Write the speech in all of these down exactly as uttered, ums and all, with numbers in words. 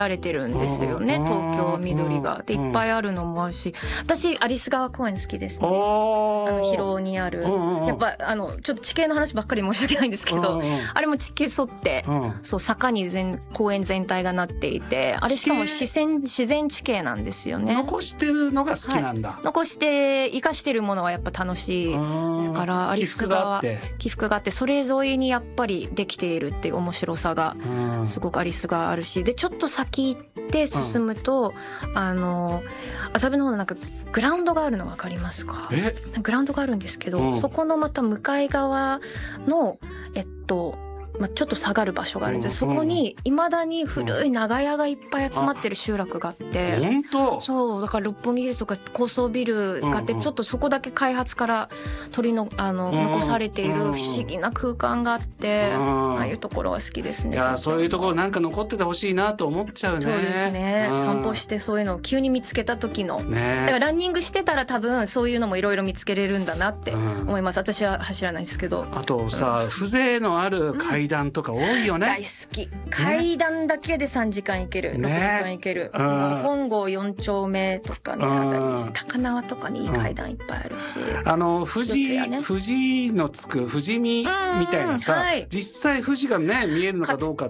られてるんですよね、東京緑が。でいっぱいあるのもあるし、私有栖川公園好きですね。あの広尾にある、やっぱあのちょっと地形の話ばっかり申し訳ないんですけど、あれも地形沿って、そう坂に全公園全体がなっていて、あれしかも自然自然地形なんですよね。 残してるのが好きなんだ、 はい、残して生かしてるものはやっぱ楽しいから有栖川は起伏があって、それ沿いにやっぱりできているっていう面白さがすごく有栖川あるし、でちょっと先行って進むと、うん、あの麻布の方のなんかグラウンドがあるの分かりますか？ えグラウンドがあるんですけど、うん、そこのまた向かい側のえっとまあ、ちょっと下がる場所があるんです、うんうん、そこにいまだに古い長屋がいっぱい集まってる集落があって、 うん、本当そうだから六本木ヒルズとか高層ビルがあって、うんうん、ちょっとそこだけ開発から取りのあの、うん、残されている不思議な空間があって、うん、ああいうところは好きですね。 いやそういうところなんか残っててほしいなと思っちゃうね。 そうですね、うん、散歩してそういうのを急に見つけた時の、ね、だからランニングしてたら多分そういうのもいろいろ見つけれるんだなって思います、うん、私は走らないですけど。 あとさ、うん、風情のある階段とか多いよね、うん、 大好き。階段だけでさんじかん行ける、ね、ろくじかん行ける、うん、本郷よん丁目とかね、あたり高輪とかにいい階段いっぱいあるし、 うん、あの富士、ね、富士のつく富士見みたいなさ、はい、実際富士がね見えるのかどうかって、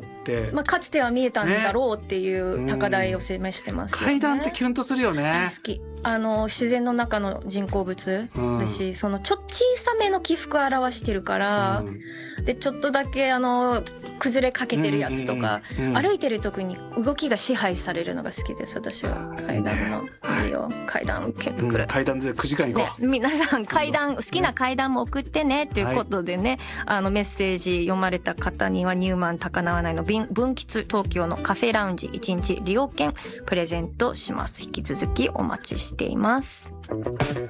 か, まあ、かつては見えたんだろうっていう高台を示してますよね、 うん、階段ってキュンとするよね。 大好き。あの自然の中の人工物だし、うん、そのちょっと小さめの起伏を表してるから、うん、でちょっとだけあの崩れかけてるやつとか、うんうんうん、歩いてる時に動きが支配されるのが好きです私は。階段のいいよ、階段キュンとくる、 うん、階段でくじかん行こう、 ね、皆さん階段好きな階段も送ってねということでね、はい、あのメッセージ読まれた方にはニューマン高輪内の分吉東京のカフェラウンジいちにち利用券プレゼントします。引き続きお待ちしています。